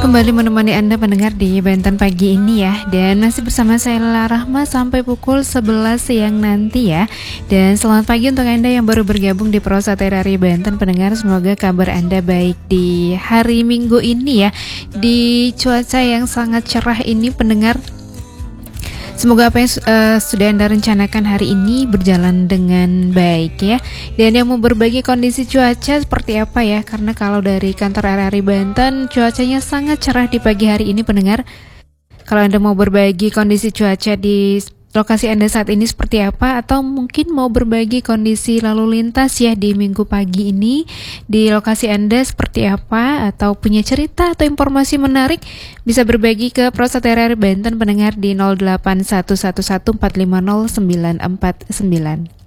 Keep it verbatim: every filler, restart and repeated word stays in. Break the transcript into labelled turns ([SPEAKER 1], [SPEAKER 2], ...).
[SPEAKER 1] kembali menemani Anda pendengar di Banten pagi ini ya. Dan masih bersama saya Lala Rahma sampai pukul sebelas siang nanti ya. Dan selamat pagi untuk Anda yang baru bergabung di Prosate R R I Banten pendengar. Semoga kabar Anda baik di hari Minggu ini ya. Di cuaca yang sangat cerah ini pendengar. Semoga apa yang uh, sudah Anda rencanakan hari ini berjalan dengan baik ya. Dan yang mau berbagi kondisi cuaca seperti apa ya? Karena kalau dari kantor R R I Banten cuacanya sangat cerah di pagi hari ini pendengar. Kalau Anda mau berbagi kondisi cuaca di lokasi Anda saat ini seperti apa, atau mungkin mau berbagi kondisi lalu lintas ya di minggu pagi ini di lokasi Anda seperti apa, atau punya cerita atau informasi menarik, bisa berbagi ke Prosate R R I Banten pendengar di nol delapan satu satu satu empat lima nol sembilan empat sembilan.